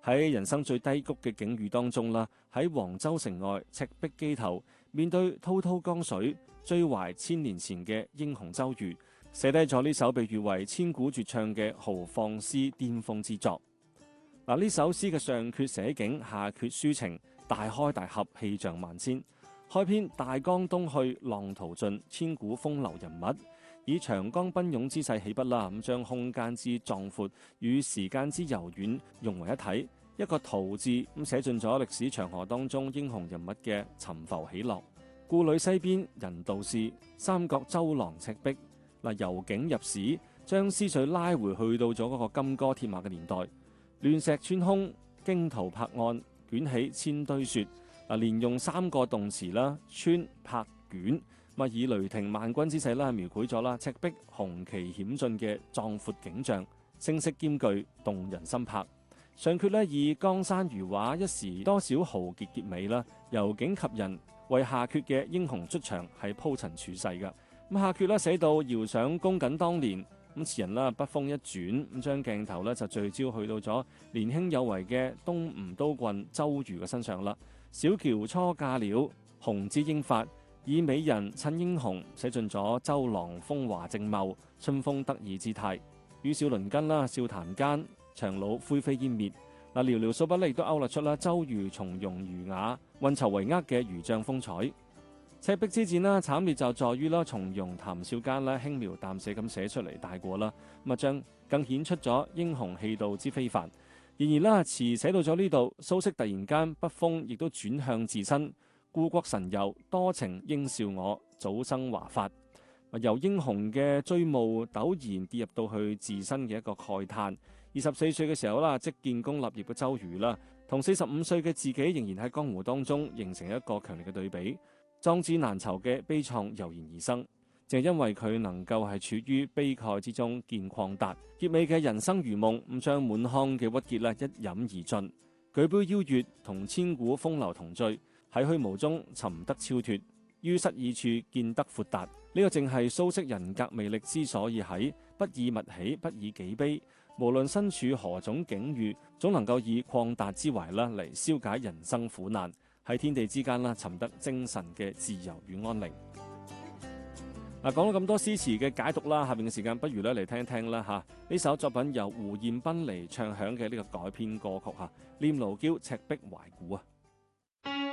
喺人生最低谷嘅境遇當中啦，喺黃州城外赤壁機頭，面對滔滔江水，追懷千年前嘅英雄周瑜，寫低咗呢首被譽為千古絕唱嘅豪放詩巔峰之作。嗱，呢首詩嘅上闕寫景，下闕抒情，大開大合，氣象萬千。開篇大江東去，浪淘盡，千古風流人物，以長江奔湧之勢起筆啦，咁將空間之壯闊與時間之柔軟融為一體。一個淘字咁寫進咗歷史長河當中英雄人物嘅沉浮起落。故壘西邊人道是，三國周郎赤壁。嗱，由景入史，將思緒拉回去到咗嗰個金戈鐵馬嘅年代。亂石穿空，驚濤拍岸，捲起千堆雪。嗱，連用3個動詞啦，穿、拍、捲，以雷霆萬鈞之勢啦，描繪咗啦赤壁雄奇險峻嘅壯闊景象，聲色兼具，動人心魄。上闕咧以江山如畫，一時多少豪傑結尾啦，由景及人，為下闕嘅英雄出場係鋪陳處世噶。咁下闕咧寫到遙想公瑾當年，咁詞人啦筆鋒一轉，咁將鏡頭咧就聚焦去到咗年輕有為嘅東吳都郡周瑜嘅身上啦。小喬初嫁了，雄姿英發，以美人襯英雄，寫盡咗周郎風華正茂、春風得意之態。與小鄰近啦，笑談間，檣櫓灰飛煙滅。嗱，寥寥數筆亦都勾勒出啦周瑜從容儒雅、運籌帷幄嘅儒將風采。赤壁之戰啦，慘烈就在於啦從容談笑間啦，輕描淡寫咁寫出嚟大過啦，咁將更顯出咗英雄氣度之非凡。然而啦，詞寫到咗呢度，蘇軾突然間筆鋒亦都轉向自身，故國神遊，多情應笑我，早生華髮。由英雄嘅追慕陡然跌入到去自身嘅一個慨嘆。24歲嘅時候啦，即建功立業嘅周瑜啦，同45歲嘅自己仍然喺江湖當中形成一個強烈嘅對比。壯志難酬嘅悲愴油然而生，正係因為佢能夠係處於悲慨之中見曠達，結尾嘅人生如夢，咁將滿腔嘅鬱結一飲而盡，舉杯邀月，同千古風流同醉，喺虛無中尋得超脫，於失意處見得豁達。呢個正係蘇軾人格魅力之所以喺不以物喜，不以己悲，無論身處何種境遇，總能夠以曠達之懷啦嚟消解人生苦難，喺天地之間啦尋得精神嘅自由與安寧。嗱，講咗咁多詩詞嘅解讀啦，下邊嘅時間不如咧嚟聽一聽啦嚇。呢首作品由胡彥斌嚟唱響嘅呢個改編歌曲嚇，《念奴嬌·赤壁懷古》啊。